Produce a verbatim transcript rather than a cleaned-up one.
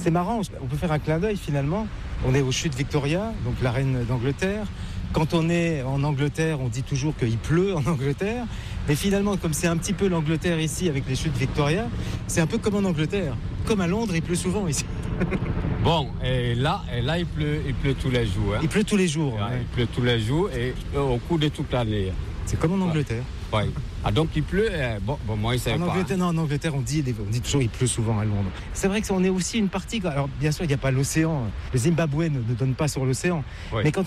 c'est marrant, on peut faire un clin d'œil finalement. On est aux chutes Victoria, donc la reine d'Angleterre. Quand on est en Angleterre, on dit toujours qu'il pleut en Angleterre. Mais finalement, comme c'est un petit peu l'Angleterre ici avec les chutes Victoria, c'est un peu comme en Angleterre. Comme à Londres, il pleut souvent ici. Bon, et là, et là il, pleut, il pleut tous les jours. Hein. Il pleut tous les jours. Ouais, Ouais. Il pleut tous les jours et au cours de toute l'année. C'est comme en Angleterre. Ouais. Ouais. Ah, donc il pleut, eh, bon, bon, moi, il ne savait En pas. Angleterre, Hein. non, en Angleterre, on dit, on dit toujours qu'il pleut souvent à Londres. C'est vrai qu'on est aussi une partie. Alors, bien sûr, il n'y a pas l'océan. Le Zimbabwe ne, ne donne pas sur l'océan. Ouais. Mais quand